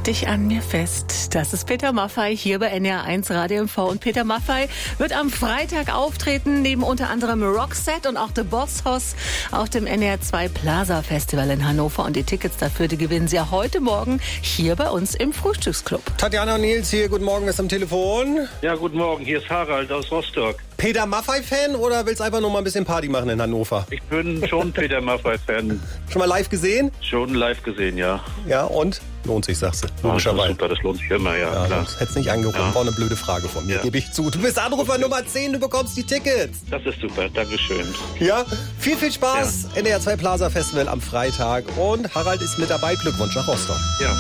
dich an mir fest. Das ist Peter Maffay hier bei NR1 Radio MV. Und Peter Maffay wird am Freitag auftreten, neben unter anderem Roxette und auch The Boss Hoss auf dem NR2 Plaza Festival in Hannover. Und die Tickets dafür, die gewinnen Sie ja heute Morgen hier bei uns im Frühstücksclub. Tatjana und Nils hier, guten Morgen, wer ist am Telefon? Ja, guten Morgen, hier ist Harald aus Rostock. Peter Maffay-Fan oder willst einfach nur mal ein bisschen Party machen in Hannover? Ich bin schon Peter Maffay-Fan. Schon mal live gesehen? Schon live gesehen, ja. Ja, und? Lohnt sich, sagst du. Das Logischerweise. ist super, das lohnt sich immer, ja, klar. Hättest nicht angerufen, war eine blöde Frage von mir, gebe ich zu. Du bist Anrufer Nummer 10, du bekommst die Tickets. Das ist super, Dankeschön. Ja, viel Spaß. NR2 Plaza Festival am Freitag. Und Harald ist mit dabei. Glückwunsch nach Rostock. Ja.